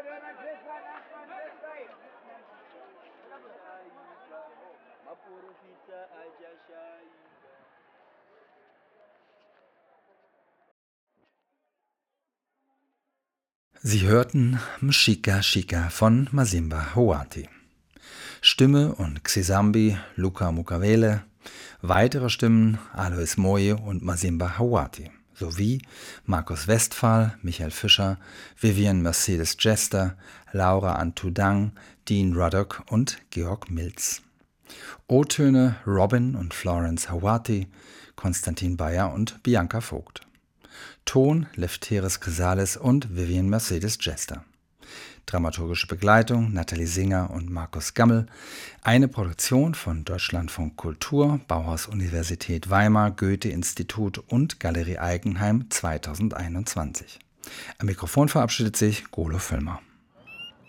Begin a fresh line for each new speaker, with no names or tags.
Sie hörten Mshika Shika von Masimba Hawati. Stimme und Xisambi Luca Mukawele, weitere Stimmen Alois Moje und Masimba Hawati, sowie Markus Westphal, Michael Fischer, Vivian Mercedes Jester, Laura Antudang, Dean Ruddock und Georg Milz. O-Töne Robin und Florence Hawati, Konstantin Bayer und Bianca Vogt. Ton Lefteris Casales und Vivian Mercedes Jester. Dramaturgische Begleitung Nathalie Singer und Markus Gammel. Eine Produktion von Deutschlandfunk Kultur, Bauhaus-Universität Weimar, Goethe-Institut und Galerie Eigenheim 2021. Am Mikrofon verabschiedet sich Golo Völlmer.